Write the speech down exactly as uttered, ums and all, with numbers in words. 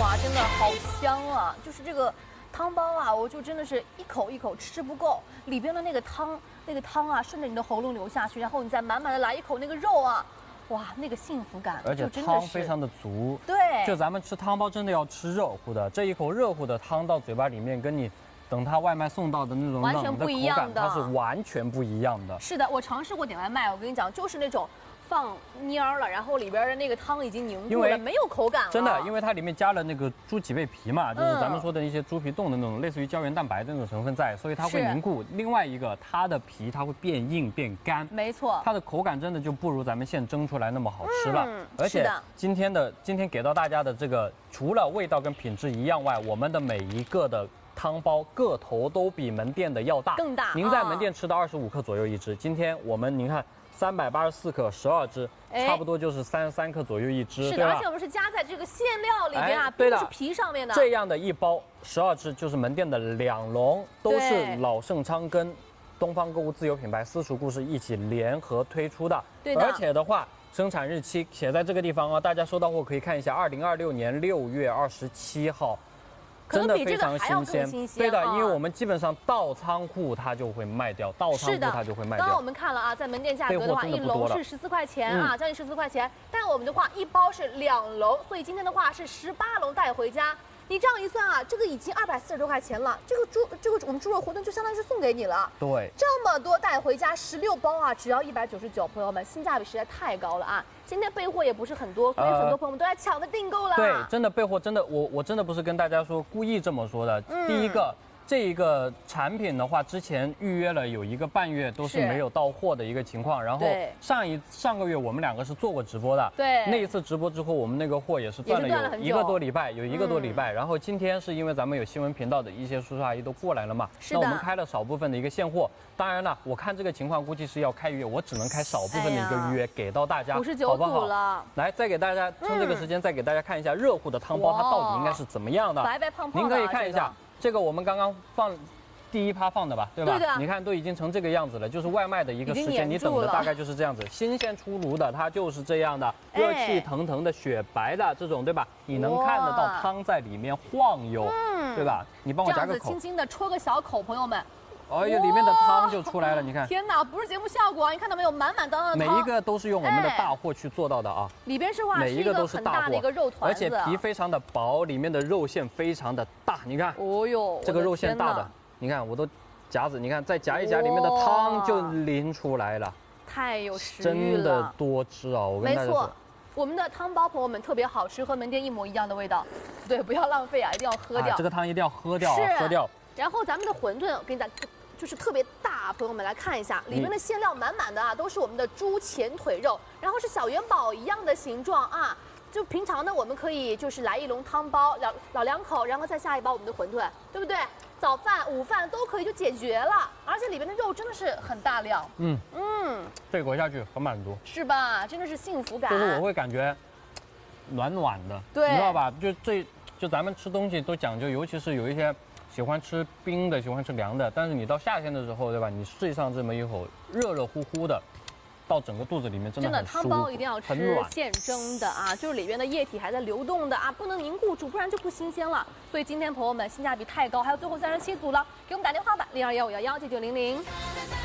哇，真的好香啊！就是这个汤包啊，我就真的是一口一口吃不够，里边的那个汤，那个汤啊，顺着你的喉咙流下去，然后你再满满的来一口那个肉啊。 哇，那个幸福感， 而且汤非常的足。 对， 就咱们吃汤包真的要吃热乎的，这一口热乎的汤到嘴巴里面，跟你等它外卖送到的那种完全不一样的， 它是完全不一样的。 是的，我尝试过点外卖，我跟你讲，就是那种放蔫儿了，然后里边的那个汤已经凝固了，没有口感了。 真的，因为它里面加了那个猪脊背皮嘛，就是咱们说的一些猪皮冻的那种，类似于胶原蛋白的那种成分在，所以它会凝固。另外一个，它的皮它会变硬变干， 没错， 它的口感真的就不如咱们现蒸出来那么好吃了。 嗯、 而且今天的今天给到大家的这个，除了味道跟品质一样外，我们的每一个的汤包个头都比门店的要大， 更大。 您在门店吃的二十五克左右一只，今天我们您看。 三百八十四克，十二只，差不多就是三十三克左右一只， 是的，而且我们是加在这个馅料里边啊， 并不是皮上面的。 这样的一包十二只，就是门店的两笼，都是老盛昌跟东方购物自有品牌私厨故事一起联合推出的。 对的。 而且的话，生产日期写在这个地方啊，大家收到货可以看一下，二零二六年六月二十七号。 真的非常新鲜，对的，因为我们基本上到仓库它就会卖掉，到仓库它就会卖掉。 刚刚我们看了啊，在门店价格的话，一笼是十四块钱啊，将近十四块钱。但我们的话，一包是两笼，所以今天的话是十八笼带回家。 你这样一算啊，这个已经二百四十多块钱了。这个猪，这个我们猪肉馄饨就相当于是送给你了。 对， 这么多带回家，十六包啊，只要一百九十九，朋友们，性价比实在太高了啊！今天备货也不是很多，所以很多朋友们都在抢着订购了。 对，真的备货真的，我我真的不是跟大家说故意这么说的。嗯、第一个。 这一个产品的话，之前预约了有一个半月都是没有到货的一个情况。然后上一上个月我们两个是做过直播的， 对， 那一次直播之后，我们那个货也是断了有一个多礼拜，有一个多礼拜。然后今天是因为咱们有新闻频道的一些叔叔阿姨都过来了嘛，那我们开了少部分的一个现货。当然了，我看这个情况估计是要开预约，我只能开少部分的一个预约给到大家， 五十九组了。 来，再给大家趁这个时间再给大家看一下热乎的汤包它到底应该是怎么样的， 白白胖胖。 您可以看一下这个，我们刚刚放。 第一趴放的吧，对吧？ 对的。 你看都已经成这个样子了，就是外卖的一个时间，你等的大概就是这样子。新鲜出炉的，它就是这样的，热气腾腾的、雪白的这种，对吧？你能看得到汤在里面晃悠，嗯、对吧？你帮我夹个口。 这样子轻轻的戳个小口，朋友们。 哎呀，里面的汤就出来了，你看。 天哪，不是节目效果啊！你看到没有，满满当当的汤。 每一个都是用我们的大货去做到的啊。 里边是话每一个都是大的一个肉团而且皮非常的薄，里面的肉馅非常的大，你看。 哦呦， 这个肉馅大的，你看我都。 夹子，你看再夹一夹，里面的汤就淋出来了， 太有食欲了，真的多汁啊！我跟大家说，没错， 我们的汤包朋友们特别好吃，和门店一模一样的味道。对，不要浪费啊，一定要喝掉。 啊、这个汤一定要喝掉、啊，喝掉。 然后咱们的馄饨，我跟你讲，就是特别大，朋友们来看一下，里面的馅料满满的啊，都是我们的猪前腿肉，然后是小元宝一样的形状啊。 就平常呢，我们可以就是来一笼汤包，老老两口，然后再下一包我们的馄饨，对不对？早饭、午饭都可以就解决了，而且里面的肉真的是很大量。嗯嗯， 这口下去很满足， 是吧？真的是幸福感。 就是我会感觉暖暖的， 对， 你知道吧？就这就咱们吃东西都讲究，尤其是有一些喜欢吃冰的，喜欢吃凉的，但是你到夏天的时候，对吧？你试上这么一口热热乎乎的。 到整个肚子里面真的很舒服， 真的汤包一定要吃现蒸的啊，就是里边的液体还在流动的啊，不能凝固住，不然就不新鲜了。所以今天朋友们性价比太高，还有最后三十七组了，给我们打电话吧，零二幺五幺幺九九零零。